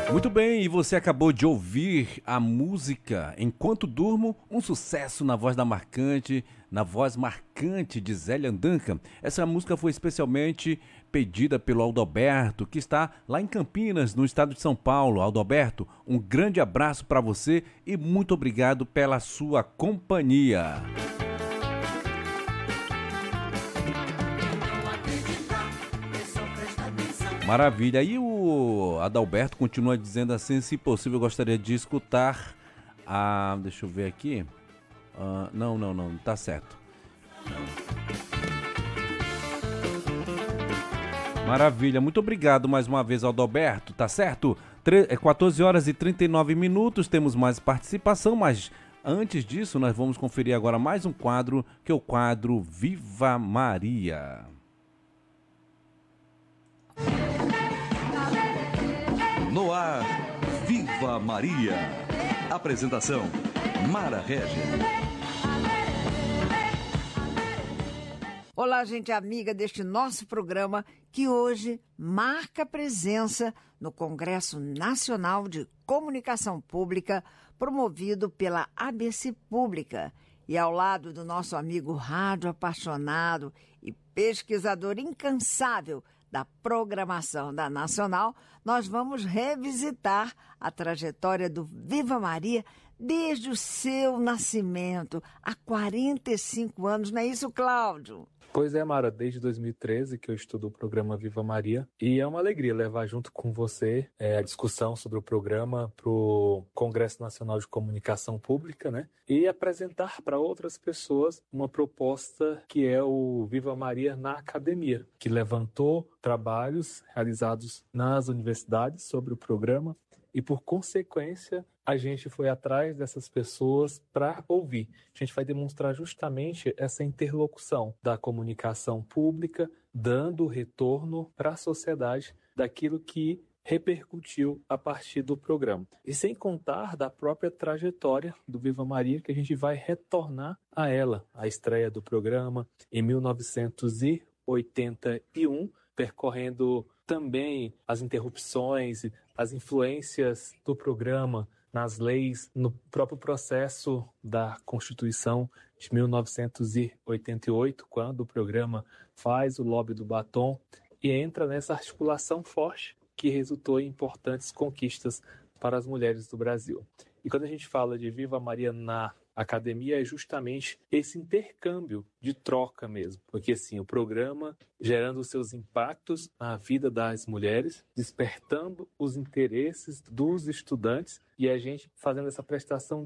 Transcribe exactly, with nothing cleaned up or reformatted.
Muito bem, e você acabou de ouvir a música Enquanto Durmo, um sucesso na voz da marcante, na voz marcante de Zélia Duncan. Essa música foi especialmente pedida pelo Aldoberto, que está lá em Campinas, no estado de São Paulo. Aldoberto, um grande abraço para você e muito obrigado pela sua companhia. Maravilha. E o Adalberto continua dizendo assim, se possível, eu gostaria de escutar a... Deixa eu ver aqui. Uh, não, não, não, tá certo. Não. Maravilha. Muito obrigado mais uma vez, Adalberto. Tá certo? Tre- é quatorze horas e trinta e nove minutos. Temos mais participação, mas antes disso, nós vamos conferir agora mais um quadro, que é o quadro Viva Maria. No ar, Viva Maria. Apresentação, Mara Régia. Olá, gente amiga deste nosso programa, que hoje marca presença no Congresso Nacional de Comunicação Pública, promovido pela A B C Pública. E ao lado do nosso amigo rádio apaixonado e pesquisador incansável da programação da Nacional, nós vamos revisitar a trajetória do Viva Maria desde o seu nascimento, há quarenta e cinco anos, não é isso, Cláudio? Pois é, Mara, desde dois mil e treze que eu estudo o programa Viva Maria e é uma alegria levar junto com você é, a discussão sobre o programa para o Congresso Nacional de Comunicação Pública, né? E apresentar para outras pessoas uma proposta que é o Viva Maria na Academia, que levantou trabalhos realizados nas universidades sobre o programa e, por consequência, a gente foi atrás dessas pessoas para ouvir. A gente vai demonstrar justamente essa interlocução da comunicação pública, dando retorno para a sociedade daquilo que repercutiu a partir do programa. E sem contar da própria trajetória do Viva Maria, que a gente vai retornar a ela. A estreia do programa em mil novecentos e oitenta e um, percorrendo também as interrupções, as influências do programa nas leis, no próprio processo da Constituição de mil novecentos e oitenta e oito, quando o programa faz o lobby do batom e entra nessa articulação forte que resultou em importantes conquistas para as mulheres do Brasil. E quando a gente fala de Viva Maria na Academia, é justamente esse intercâmbio de troca mesmo, porque assim, o programa gerando os seus impactos na vida das mulheres, despertando os interesses dos estudantes e a gente fazendo essa prestação